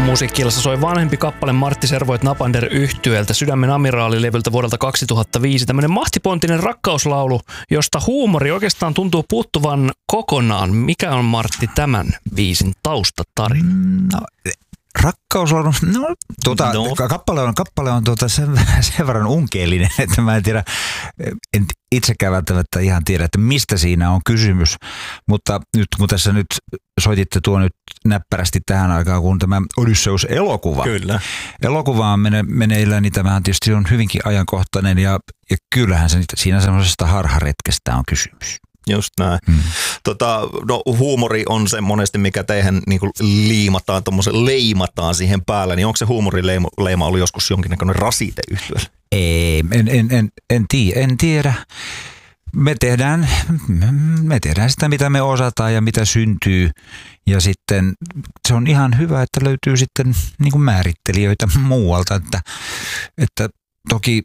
Musiikki-illassa soi vanhempi kappale Martti Servoit Napander -yhtyeeltä Sydämen amiraalilevyltä vuodelta 2005. Tämmöinen mahtipontinen rakkauslaulu, josta huumori oikeastaan tuntuu puuttuvan kokonaan. Mikä on, Martti, tämän biisin taustatarina? No, rakkauslaulu, kappale on sen verran unkeellinen, että mä en tiedä, en itsekään välttämättä ihan tiedä, että mistä siinä on kysymys, mutta nyt kun tässä nyt soititte tuo nyt näppärästi tähän aikaan, kun tämä Odysseus-elokuva. Kyllä. Elokuva on meneillään, niin tämähän tietysti on hyvinkin ajankohtainen ja kyllähän se siinä semmoisesta harharetkestä on kysymys. Just näin. Huumori on se monesti, mikä teihin niinku leimataan siihen päälle. Niin onko se huumorileima ollut joskus jonkinnäköinen rasite yhtyeelle? Ei, en tiedä. Me tehdään sitä, mitä me osataan ja mitä syntyy. Ja sitten se on ihan hyvä, että löytyy sitten niin kuin määrittelijöitä muualta. Että toki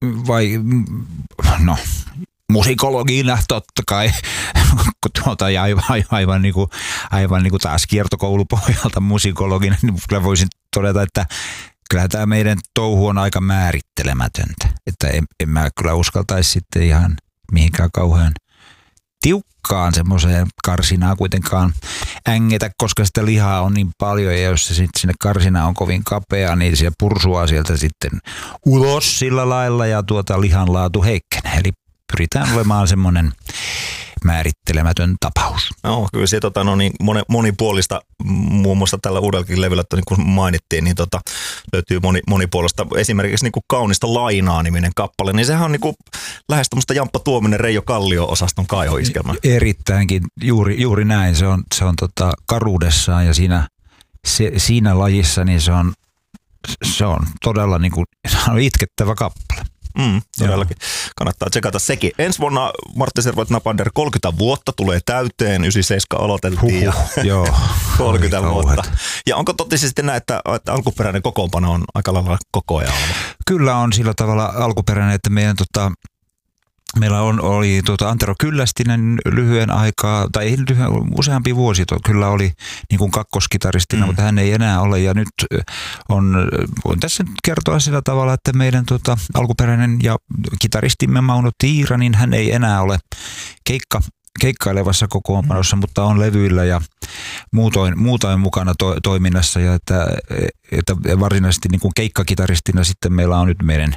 musikologina totta kai, ja aivan niin kuin taas kiertokoulupohjalta musikologina, niin kyllä voisin todeta, että kyllä tämä meidän touhu on aika määrittelemätöntä. Että en mä kyllä uskaltaisi sitten ihan mihinkään kauhean tiukkaan semmoiseen karsinaan kuitenkaan ängetä, koska sitä lihaa on niin paljon ja jos se sitten sinne karsinaan on kovin kapea, niin se pursuaa sieltä sitten ulos sillä lailla ja lihan laatu heikkenee. Eli pyritään olemaan semmoinen määrittelemätön tapaus. No, kyllä se monipuolista, muun muassa tällä uudellakin levyllä, niin kuin mainittiin, niin löytyy monipuolista. Esimerkiksi niin kuin Kaunista lainaa -niminen kappale, niin sehän on niin kuin lähes tämmöistä Jamppa Tuominen, Reijo Kallio-osaston kaihoiskelma. Erittäinkin, juuri näin. Se on karuudessaan ja siinä lajissa niin se on todella niin kuin, se on itkettävä kappale. Todellakin. Kannattaa tsekata sekin. Ensi vuonna Martti Servoit Napander 30 vuotta tulee täyteen. 97 aloiteltiin ja 30 vuotta. Ja onko totisesti näin, että alkuperäinen kokoonpano on aika lailla koko ajan? Kyllä on sillä tavalla alkuperäinen, että meillä oli Antero Kyllästinen lyhyen aikaa, tai useampi vuosi kyllä oli niin kuin kakkoskitaristina, mutta hän ei enää ole. Ja nyt voin tässä nyt kertoa sillä tavalla, että meidän alkuperäinen ja kitaristimme Mauno Tiira, niin hän ei enää ole keikkailevassa kokoonpanossa, mutta on levyillä ja muutoin mukana toiminnassa. Ja että varsinaisesti niin kuin keikkakitaristina sitten meillä on nyt meidän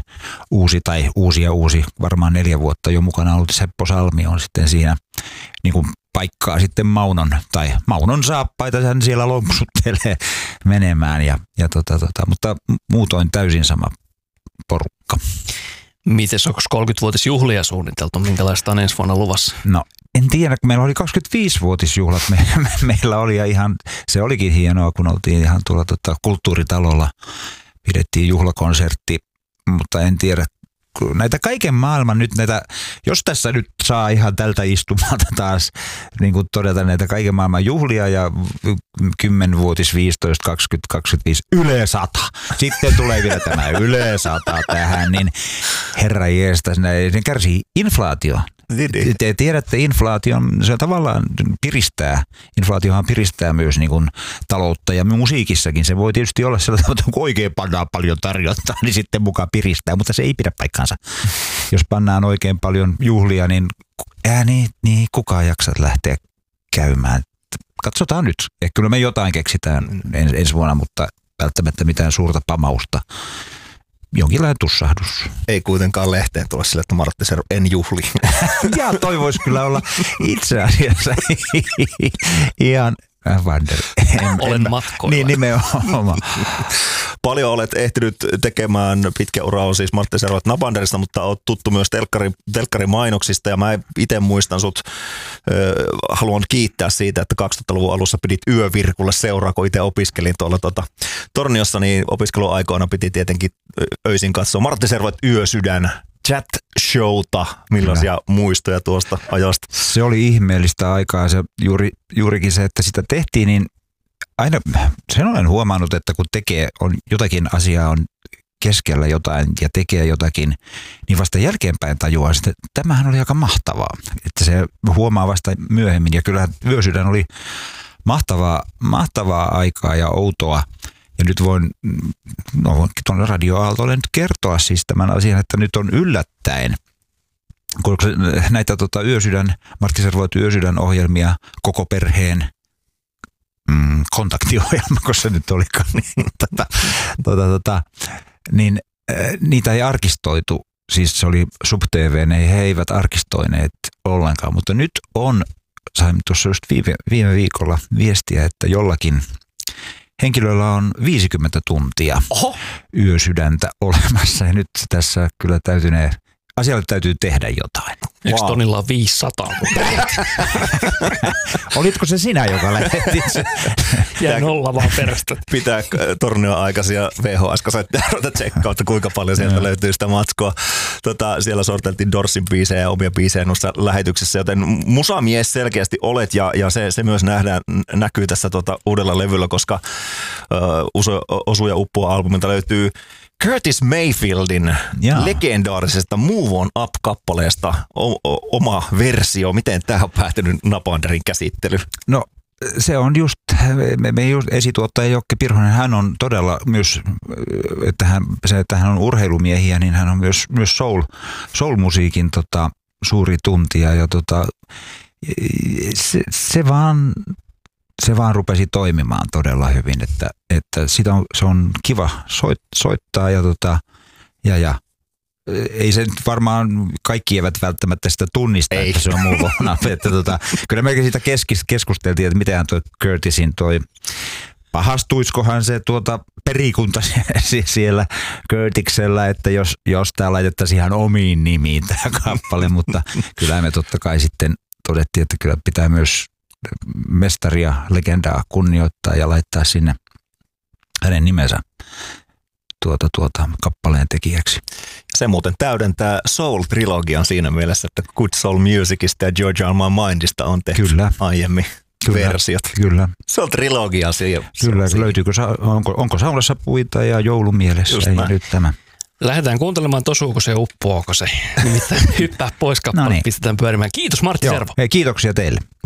uusi, varmaan 4 vuotta jo mukana ollut Seppo Salmi on sitten siinä niin kuin paikkaa sitten Maunon saappaita hän siellä lompsuttelee menemään mutta muutoin täysin sama porukka. Mites, onko 30-vuotisjuhlia suunniteltu? Minkälaista on ensi vuonna luvassa? No, en tiedä, kun meillä oli 25-vuotisjuhlat. Meillä oli ja se olikin hienoa, kun oltiin ihan tuolla Kulttuuritalolla. Pidettiin juhlakonsertti, mutta en tiedä, näitä kaiken maailman nyt jos tässä nyt saa ihan istumalta taas niin kuin todeta näitä kaiken maailman juhlia ja 10-vuotis, 15, 20, 25, Yle 100. Sitten tulee vielä tämä Yle 100 tähän, niin herra jeestäs, ne kärsii inflaatio. Te tiedätte, se tavallaan piristää. Inflaatiohan piristää myös niin kuin taloutta ja musiikissakin. Se voi tietysti olla sellainen, että kun oikein pannaan paljon tarjontaa, niin sitten mukaan piristää, mutta se ei pidä paikkaansa. Jos pannaan oikein paljon juhlia, niin kukaan jaksaa lähteä käymään. Katsotaan nyt. Kyllä me jotain keksitään ensi vuonna, mutta välttämättä mitään suurta pamausta. Jonkinlainen tussahdus. Ei kuitenkaan lehteen tulla sille, että Martti Servoit en juhli. Ja toi voisi kyllä olla itse asiassa ihan olen matkoilla. Niin nimenomaan. Paljon olet ehtinyt tekemään, pitkä ura on siis Martti Servoit Napanderista, mutta olet tuttu myös telkkarimainoksista ja mä itse muistan sut, haluan kiittää siitä, että 2000-luvun alussa pidit yövirkulle seuraa, kun itse opiskelin tuolla Torniossa, niin opiskeluaikoina piti tietenkin öisin katsoa Martti Servoit Yösydän chat-showta. Millaisia muistoja tuosta ajasta? Se oli ihmeellistä aikaa. Juurikin se, että sitä tehtiin, niin aina sen olen huomannut, että kun jotakin asiaa on keskellä jotain ja tekee jotakin, niin vasta jälkeenpäin tajuaa, että tämähän oli aika mahtavaa. Että se huomaa vasta myöhemmin. Ja kyllähän Yösydän oli mahtavaa aikaa ja outoa. Ja nyt voin tuonne radioaaltoille nyt kertoa siis tämän asian, että nyt on yllättäen, kun näitä Martti Servoit Yösydän ohjelmia koko perheen kontaktiohjelma, kun se nyt olikaan, niin niitä ei arkistoitu. Siis se oli SubTV, he eivät arkistoineet ollenkaan, mutta nyt saimme tuossa just viime viikolla viestiä, että jollakin henkilöllä on 50 tuntia Yösydäntä olemassa ja nyt tässä kyllä asialle täytyy tehdä jotain. Eikö Tonilla on 500? Olitko se sinä, joka lähetit se? Ja nolla vaan perästä. Pitää tornioaikaisia VHS-kasetteja ruveta tsekkausta, kuinka paljon sieltä löytyy sitä matskoa. Siellä sorteltiin Dorsin biisejä ja omia biisejä noissa lähetyksissä, joten musamies selkeästi olet ja se myös näkyy tässä uudella levyllä, koska Osu ja Uppoa -albumilta löytyy Curtis Mayfieldin legendaarisesta Move On Up-kappaleesta oma versio. Miten tämä on päätynyt Napanderin käsittely? No se on just esituottaja Jokke Pirhonen, hän on todella myös, että hän on urheilumiehiä, niin hän on myös soul-musiikin suuri tuntija ja se vaan rupesi toimimaan todella hyvin, että se on kiva soittaa ja ei se nyt varmaan kaikki eivät välttämättä sitä tunnista, että se on Move On Up. Kyllä mekin siitä keskusteltiin, että mitenhän tuo Curtisin pahastuiskohan se perikunta siellä Curtiksellä, että jos tämä laitettaisiin ihan omiin nimiin tämä kappale, mutta kyllä me totta kai sitten todettiin, että kyllä pitää myös mestaria, legendaa kunnioittaa ja laittaa sinne hänen nimensä kappaleen tekijäksi. Se muuten täydentää Soul-trilogian siinä mielessä, että Good Soul Musicista ja Georgia on My Mindista on tehty aiemmin versiot. Kyllä. Soul-trilogia siellä. Kyllä, löytyykö, onko saunassa puita ja joulumielessä ja nyt tämä. Lähdetään kuuntelemaan, tosuuko se, uppoako se. Nimittäin hyppää pois kappale, pistetään pyörimään. Kiitos Martti Servo. Hei, kiitoksia teille.